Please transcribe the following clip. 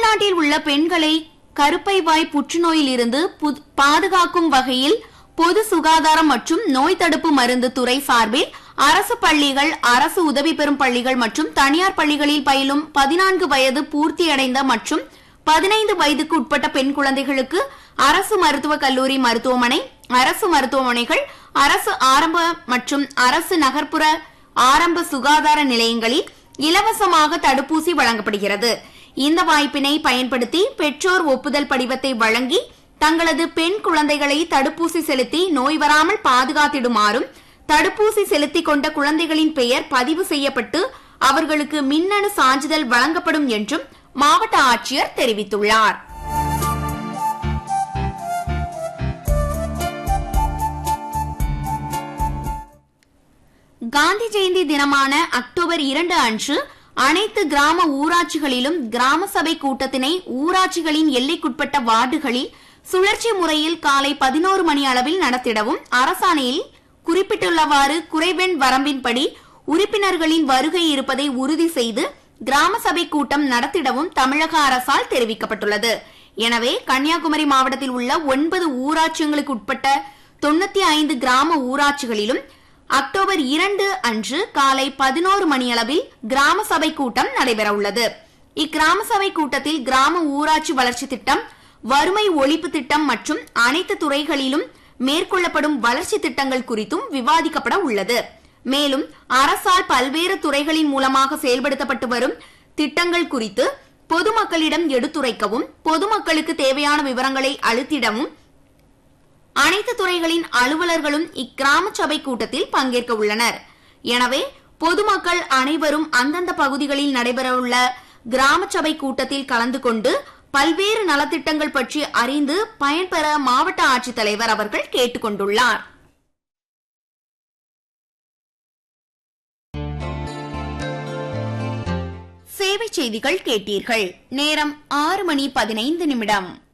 தமிழ்நாட்டில் உள்ள பெண்களை கருப்பை வாய் புற்றுநோயில் இருந்து பாதுகாக்கும் வகையில் பொது சுகாதாரம் மற்றும் நோய் தடுப்பு மருந்து துறை சார்பில் அரசு பள்ளிகள், அரசு உதவி பெறும் பள்ளிகள் மற்றும் தனியார் பள்ளிகளில் பயிலும் 14 வயது பூர்த்தியடைந்த மற்றும் 15 வயதுக்கு உட்பட்ட பெண் குழந்தைகளுக்கு அரசு மருத்துவக் கல்லூரி மருத்துவமனை, அரசு மருத்துவமனைகள், அரசு ஆரம்ப மற்றும் அரசு நகர்ப்புற ஆரம்ப சுகாதார நிலையங்களில் இலவசமாக தடுப்பூசி வழங்கப்படுகிறது. இந்த வாய்ப்பினை பயன்படுத்தி பெற்றோர் ஒப்புதல் படிவத்தை வழங்கி தங்களது பெண் குழந்தைகளை தடுப்பூசி செலுத்தி நோய் வராமல் பாதுகாத்திடுமாறும், தடுப்பூசி செலுத்திக் கொண்ட குழந்தைகளின் பெயர் பதிவு செய்யப்பட்டு அவர்களுக்கு மின்னணு சான்றிதழ் வழங்கப்படும் என்றும் மாவட்ட ஆட்சியர் தெரிவித்துள்ளார். காந்தி ஜெயந்தி தினமான அக்டோபர் 2 அன்று அனைத்து கிராம ஊராட்சிகளிலும் கிராம சபை கூட்டத்தினை ஊராட்சிகளின் எல்லைக்குட்பட்ட வார்டுகளில் சுழற்சி முறையில் காலை 11 மணி அளவில் நடத்திடவும் அரசாணையில் குறிப்பிட்டுள்ளவாறு குறைவெண் வரம்பின்படி உறுப்பினர்களின் வருகை இருப்பதை உறுதி செய்து கிராம சபை கூட்டம் நடத்திடவும் தமிழக அரசால் தெரிவிக்கப்பட்டுள்ளது. எனவே கன்னியாகுமரி மாவட்டத்தில் உள்ள 9 ஊராட்சிகளுக்கு உட்பட்ட 95 கிராம ஊராட்சிகளிலும் அக்டோபர் 2 அன்று காலை 11 மணியளவில் கிராம சபை கூட்டம் நடைபெற உள்ளது. இக்கிராம சபை கூட்டத்தில் கிராம ஊராட்சி வளர்ச்சி திட்டம், வறுமை ஒழிப்பு திட்டம் மற்றும் அனைத்து துறைகளிலும் மேற்கொள்ளப்படும் வளர்ச்சி திட்டங்கள் குறித்தும் விவாதிக்கப்பட உள்ளது. மேலும் அரசால் பல்வேறு துறைகளின் மூலமாக செயல்படுத்தப்பட்டு வரும் திட்டங்கள் குறித்து பொதுமக்களிடம் எடுத்துரைக்கவும், பொதுமக்களுக்கு தேவையான விவரங்களை அளித்திடவும் அனைத்து துறைகளின் அலுவலர்களும் இக்கிராம சபை கூட்டத்தில் பங்கேற்க உள்ளனர். எனவே பொதுமக்கள் அனைவரும் அந்தந்த பகுதிகளில் நடைபெறவுள்ள கிராம சபை கூட்டத்தில் கலந்து கொண்டு பல்வேறு நலத்திட்டங்கள் பற்றி அறிந்து பயன்பெற மாவட்ட ஆட்சித்தலைவர் அவர்கள் கேட்டுக் கொண்டுள்ளார். சேவை செய்திகள் கேட்டீர்கள். நேரம் 6 மணி 15 நிமிடம்.